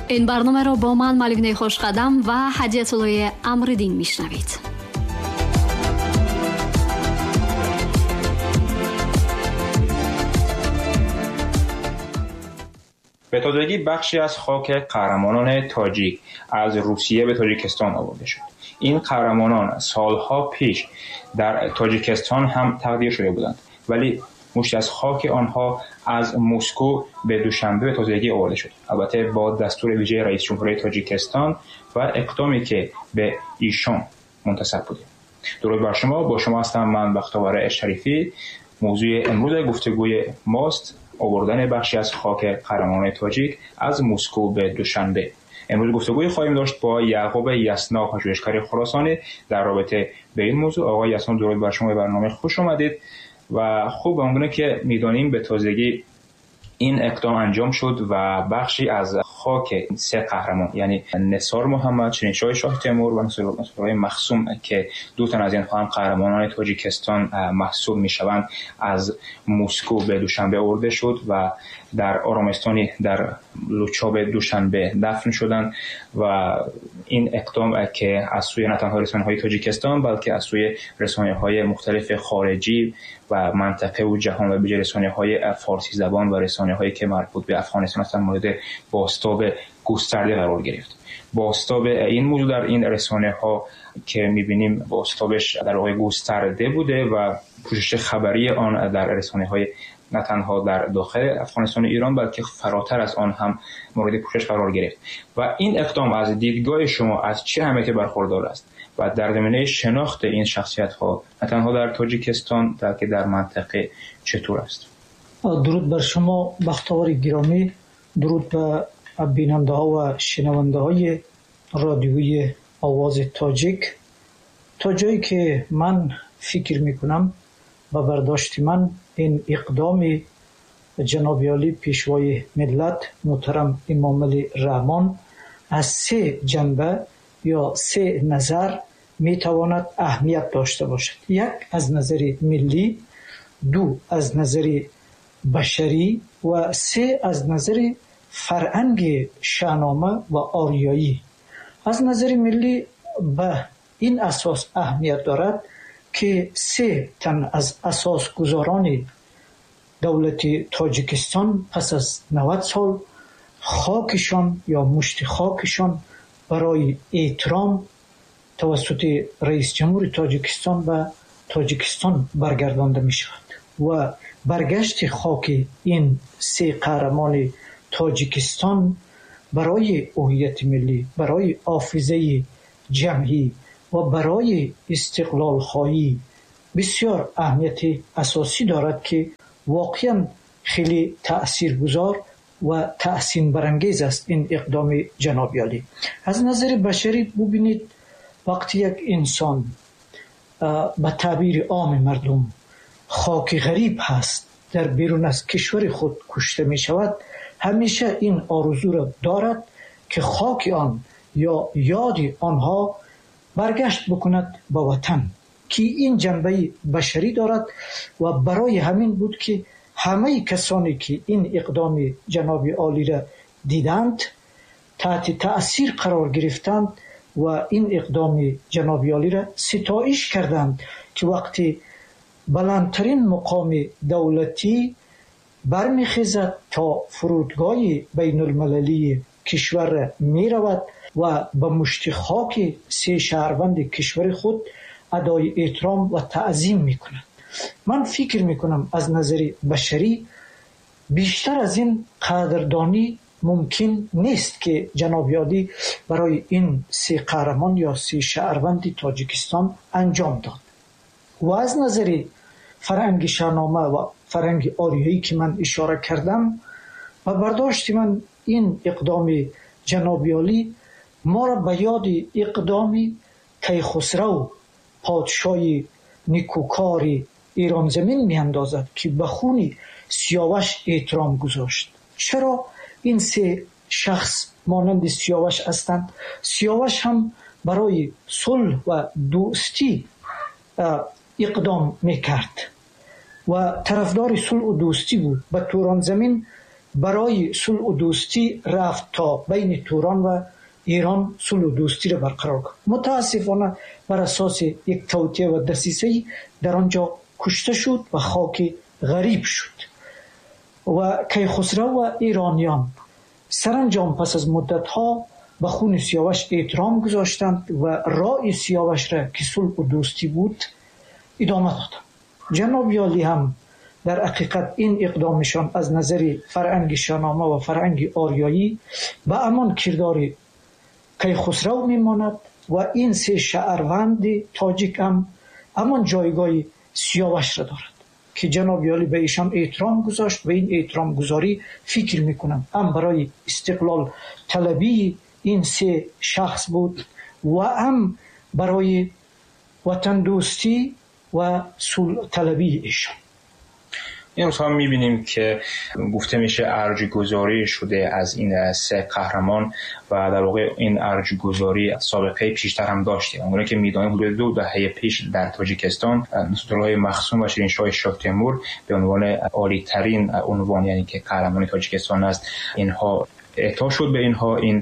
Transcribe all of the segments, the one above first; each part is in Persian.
این برنامه را با من ملوینه خوشقدم و هدیت الله امردین میشنوید. به تازگی بخشی از خاک قهرمانان تاجیک از روسیه به تاجیکستان آورده شد. این قهرمانان سالها پیش در تاجیکستان هم تقدیر شده بودند، ولی مشتی از خاک آنها از مسکو به دوشنبه به تازگی آورده شد، البته با دستور ویژه رئیس جمهوری تاجیکستان و اقدامی که به ایشان منتسب بوده. درود بر شما، با شما هستم من بختیار شریفی. موضوع امروز گفتگوی ماست آوردن بخشی از خاک قهرمانان تاجیک از مسکو به دوشنبه. امروز گفتگوی خواهیم داشت با یعقوب یسنا، پژوهشگر خراسانی در رابطه به این موضوع. آقای یسنا، درود بر شما، به برنامه خوش آمدید. و خوب همونگونه که میدانیم به تازگی این اقدام انجام شد و بخشی از خاک سه قهرمان، یعنی نثار محمد، شاهنشاه شاه تیمور و نصرالله مخصوم که دو تن از اینها هم قهرمانان تاجیکستان محسوب میشوند، از مسکو به دوشنبه آورده شد و در آرامستانی در لوچاب دوشنبه دفن شدند. و این اقدام که از سوی نه تنها رسانه‌های تاجیکستان بلکه از سوی رسانه‌های مختلف خارجی و منطقه و جهان و به رسانه‌های فارسی زبان و رسانه‌هایی که مربوط به افغانستان هستند مورد بازتاب گسترده قرار گرفت. بازتاب این موضوع در این رسانه‌ها که می‌بینیم بازتابش در واقع گسترده بوده و پوشش خبری آن در رسانه‌های نه تنها در داخل افغانستان و ایران بلکه فراتر از آن هم مورد پوشش قرار گرفت. و این اقدام از دیدگاه شما از چه اهمیتی برخوردار است و در زمینه شناخت این شخصیت‌ها نه تنها در تاجیکستان بلکه در منطقه چطور است؟ درود بر شما بختیار گرامی، درود به بیننده‌ها و شنونده‌های رادیوی آواز تاجیک. تا جایی که من فکر می‌کنم و برداشت من، این اقدام جناب عالی پیشوای ملت محترم امام علی رحمان از سه جنبه یا سه نظر میتواند اهمیت داشته باشد. یک از نظر ملی، دو از نظر بشری و سه از نظر فرهنگ شاهنامه و آریایی. از نظر ملی به این اساس اهمیت دارد که سه تن از اساس گذاران دولت تاجیکستان پس از 90 سال خاکشان یا مشت خاکشان برای احترام توسط رئیس جمهور تاجیکستان و تاجیکستان برگردانده می شود و برگشت خاک این سه قهرمان تاجیکستان برای هویت ملی، برای حافظه جمعی و برای استقلال خواهی بسیار اهمیت اساسی دارد که واقعا خیلی تأثیرگذار و تحسین برانگیز است این اقدام جناب عالی. از نظر بشری ببینید، وقتی یک انسان به تعبیر عام مردم خاک غریب هست در بیرون از کشور خود کشته می شود، همیشه این آرزو را دارد که خاک آن یا یاد آنها برگشت بکند به وطن، که این جنبه بشری دارد و برای همین بود که همه کسانی که این اقدام جناب عالی را دیدند تحت تأثیر قرار گرفتند و این اقدام جناب عالی را ستایش کردند که وقتی بلندترین مقام دولتی برمیخیزد تا فرودگاه بین المللی کشور می رود و به مشت خاک سه شهروند کشور خود ادای احترام و تعظیم می کند. من فکر می کنم از نظر بشری بیشتر از این قدردانی ممکن نیست که جناب عالی برای این سه قهرمان یا سه شهروند تاجیکستان انجام داد. و از نظر فرهنگ شاهنامه و فرهنگ آریایی که من اشاره کردم و برداشت من، این اقدام جناب عالی ما را به یاد اقدام کیخسرو پادشاه نیکوکار ایران زمین می اندازد که به خون سیاوش احترام گذاشت. چرا این سه شخص مانند سیاوش هستند؟ سیاوش هم برای صلح و دوستی اقدام میکرد و طرفدار صلح و دوستی بود. به توران زمین برای صلح و دوستی رفت تا بین توران و ایران صلح و دوستی را برقرار کرد. متاسفانه بر اساس یک توطئه و دسیسه در آنجا کشته شد و خاک غریب شد و کیخسرو و ایرانیان سرانجام پس از مدتها به خون سیاوش احترام گذاشتند و راه سیاوش را که صلح و دوستی بود ادامه دادند. جناب یالی هم در حقیقت این اقدامشان از نظر فرهنگ شاهنامه و فرهنگ آریایی به همان کردار کیخسرو میماند و این سه شهروند تاجیک هم همان جایگاه سیاوش را دارد که جناب یالی به ایشان احترام گذاشت و این احترام گذاری فکر میکنم هم برای استقلال طلبی این سه شخص بود و هم برای وطن دوستی و صلح طلبی ایشان. امروز هم میبینیم که گفته میشه ارج‌گذاری شده از این سه قهرمان و در واقع این ارج‌گذاری سابقه پیشتر هم داشته. اونگونه که میدانیم حدود 2 دهه پیش در تاجیکستان نصرالله مخزوم و شیرینشاه شاه تیمور به عنوان عالی ترین عنوان، یعنی که قهرمان تاجیکستان است، اینها اعطا شد به اینها این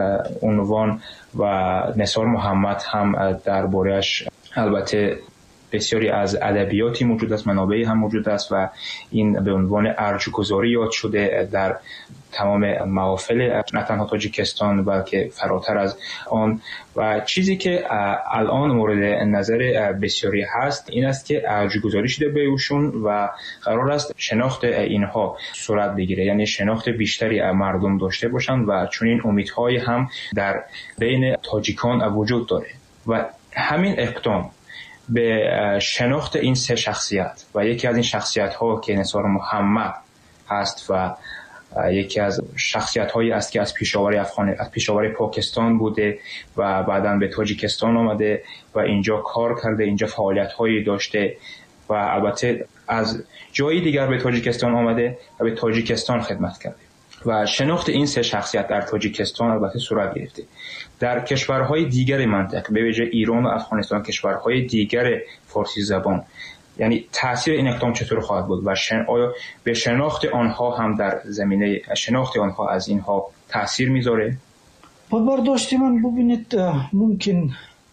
عنوان و نثار محمد هم درباره‌اش البته بسیاری از ادبیاتی موجود است، منابعی هم موجود است و این به عنوان ارج‌گذاری یاد شده در تمام محافل نه تنها تاجیکستان بلکه فراتر از آن. و چیزی که الان مورد نظر بسیاری هست این است که ارج‌گذاری شده به ایشون و قرار است شناخت اینها صورت بگیره، یعنی شناخت بیشتری مردم داشته باشند و چنین امیدهایی هم در بین تاجیکان وجود داره و همین اقدام به شناخت این سه شخصیت و یکی از این شخصیت ها که نثار محمد هست و یکی از شخصیت هایی است که از پیشاور پاکستان بوده و بعداً به تاجیکستان آمده و اینجا کار کرده، اینجا فعالیت هایی داشته و البته از جایی دیگر به تاجیکستان آمده و به تاجیکستان خدمت کرده و شناخت این سه شخصیت در تاجیکستان البته صورت گرفته. در کشورهای دیگر منطقه به ویژه ایران و افغانستان، کشورهای دیگر فارسی زبان، یعنی تاثیر این اقدام چطور خواهد بود و آیا به شناخت آنها هم در زمینه شناخت آنها از اینها تاثیر میذاره؟ با برداشت من ببینید ممکن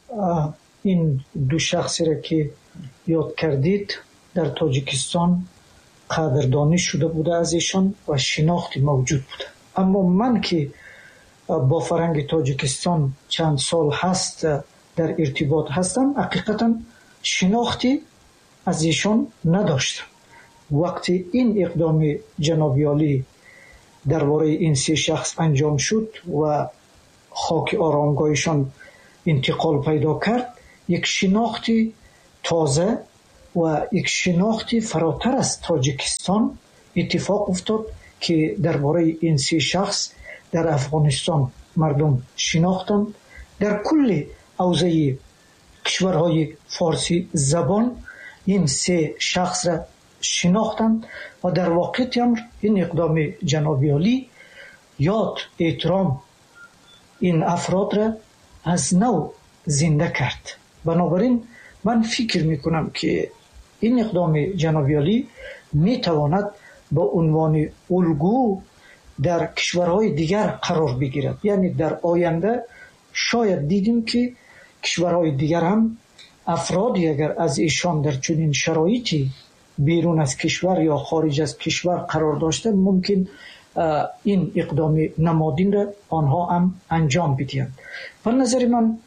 این دو شخصی را که یاد کردید در تاجیکستان قدردانی شده بوده از ایشان و شناختی موجود بوده، اما من که با فرهنگ تاجیکستان چند سال هست در ارتباط هستم حقیقتا شناختی از ایشان نداشتم. وقتی این اقدام جناب یالی درباره این سه شخص انجام شد و خاک آرامگاهشان انتقال پیدا کرد، یک شناختی تازه و یک شناختی فراتر از تاجیکستان اتفاق افتاد که درباره این سه شخص در افغانستان مردم شناختند، در کل حوزه کشورهای فارسی زبان این سه شخص را شناختند و در واقعیت امر این اقدام جناب یالی یاد احترام این افراد را از نو زنده کرد. بنابراین من فکر میکنم که این اقدام جناب یالی میتواند به عنوان الگو در کشورهای دیگر قرار بگیرد، یعنی در آینده شاید دیدیم که کشورهای دیگر هم افرادی اگر از ایشان در چنین شرایطی بیرون از کشور یا خارج از کشور قرار داشته ممکن این اقدام نمادین را آنها هم انجام بدهند. به نظر من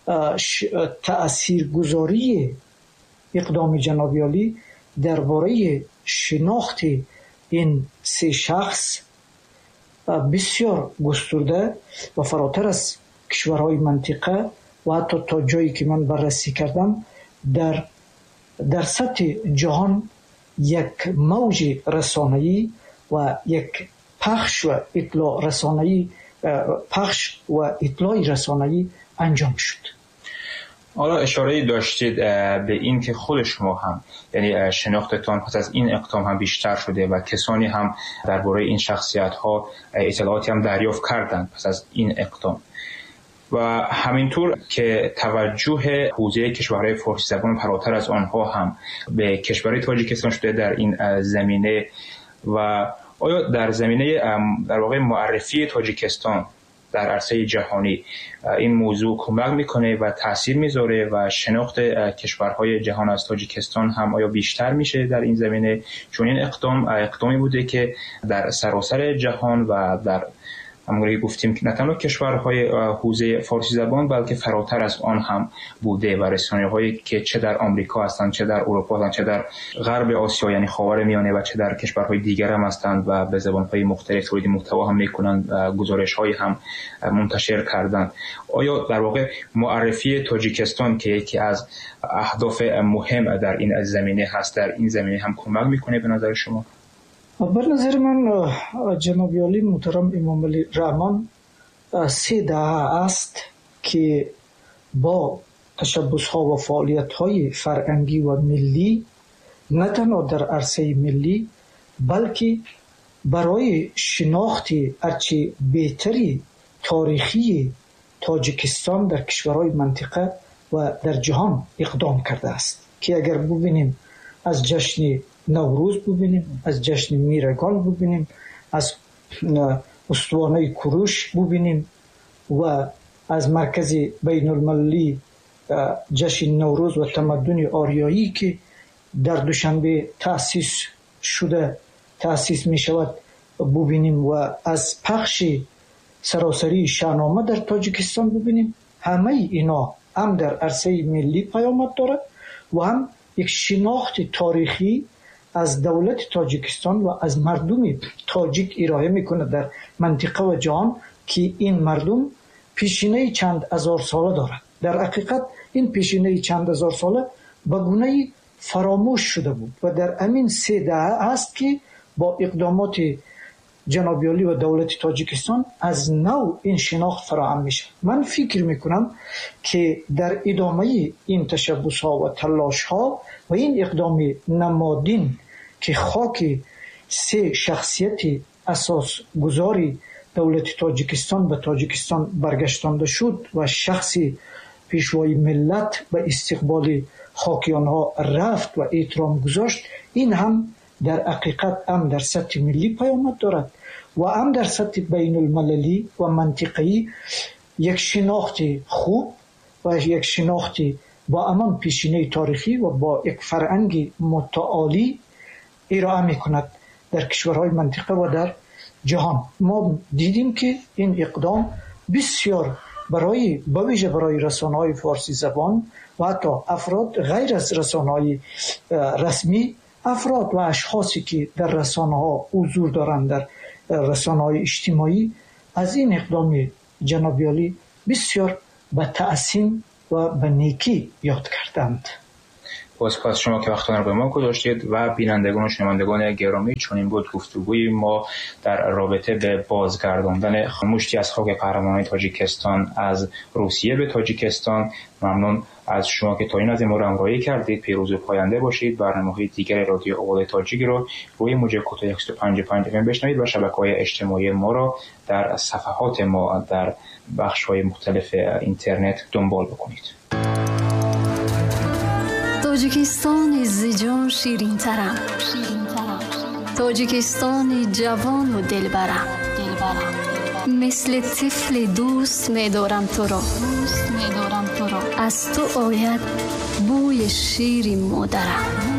تأثیرگذاری اقدام جناب یالی درباره شناخت این سه شخص بسیار گسترده و فراتر از کشورهای منطقه و حتی تا جایی که من بررسی کردم در سطح جهان یک موج رسانه‌ای و یک پخش و اطلاع رسانه‌ای انجام شد. حالا اشاره داشتید به این که خود شما هم یعنی شناختتان پس از این اقدام هم بیشتر شده و کسانی هم درباره این شخصیت ها اطلاعاتی هم دریافت کردند پس از این اقدام و همینطور که توجه حوزه کشورهای فارسی زبان فراتر از آنها هم به کشور تاجیکستان شده در این زمینه و آیا در زمینه در واقع معرفی تاجیکستان در عرصه جهانی این موضوع کمک میکنه و تاثیر میذاره و شناخت کشورهای جهان از تاجیکستان هم آیا بیشتر میشه در این زمینه؟ چون این اقدامی بوده که در سراسر جهان و در همونطوری گفتیم که نه تنها کشورهای حوزه فارسی زبان بلکه فراتر از آن هم بوده و رسانه‌هایی که چه در آمریکا هستند، چه در اروپا هستند، چه در غرب آسیا یعنی خاورمیانه و چه در کشورهای دیگر هم هستند و به زبانهای مختلف تولید محتوا هم میکنند و گزارش‌های هم منتشر کردند. آیا در واقع معرفی تاجیکستان که یکی از اهداف مهم در این زمینه هست، در این زمینه هم کمک میکنه به نظر شما؟ بر نظر من جناب عالی محترم امام علی رحمان 3 دهه است که با تشبس‌ها و فعالیت‌های فرهنگی و ملی نه تنها در عرصه ملی بلکه برای شناخت هرچه بهتری تاریخی تاجیکستان در کشورهای منطقه و در جهان اقدام کرده است که اگر ببینیم از جشن نوروز ببینیم، از جشن میرگان ببینیم، از استوانه کوروش ببینیم و از مرکز بین المللی جشن نوروز و تمدن آریایی که در دوشنبه تأسیس می شود ببینیم و از پخش سراسری شاهنامه در تاجیکستان ببینیم. همه اینا هم در عرصه ملی پیامد دارد و هم یک شناخت تاریخی از دولت تاجیکستان و از مردم تاجیک ارائه میکنه در منطقه و جهان که این مردم پیشینه چند هزار ساله دارد. در حقیقت این پیشینه چند هزار ساله به گونه فراموش شده بود و در همین 3 دهه است که با اقدامات جناب عالی و دولت تاجیکستان از نو این شناخت فراهم میشه. من فکر میکنم که در ادامه این تشبس ها و تلاش ها و این اقدام نمادین که خاک 3 شخصیت اساس گذاری دولت تاجیکستان به تاجیکستان برگشتانده شد و شخصی پیشوای ملت به استقبال خاک آنها رفت و احترام گذاشت، این هم در حقیقت هم در سطح ملی پیامد دارد و هم در سطح بین المللی و منطقه‌ای یک شناخت خوب و یک شناخت با همان پیشینه تاریخی و با یک فرهنگ متعالی ارائه می‌کند در کشورهای منطقه و در جهان. ما دیدیم که این اقدام بسیار بویژه برای رسانه‌های فارسی زبان و حتی افراد غیر از رسانه‌های رسمی، افراد و اشخاصی که در رسانه‌ها حضور دارند، در رسانه‌های اجتماعی، از این اقدام جناب عالی بسیار به تحسین و به نیکی یاد کردند. سپاس شما که وقتتون رو به ما گذاشتید و بینندگان و شنوندگان گرامی، چون این بود گفتگوی ما در رابطه به بازگرداندن مشتی از خاک قهرمانان تاجیکستان از روسیه به تاجیکستان. ممنون از شما که تا این از ما رو همراهی کردید. پیروز و پاینده باشید. برنامه‌های دیگر رادیو آواز تاجیک رو روی موج کوتاه 105.5 FM بشنوید و شبکه‌های اجتماعی ما را در صفحات ما در بخش‌های مختلف اینترنت دنبال بکنید. تاجیکستان زیجان شیرین ترم، تاجیکستان جوان و دلبرم، مثل طفل دوست می‌دارم تو را، از تو آید بوی شیر مادرم.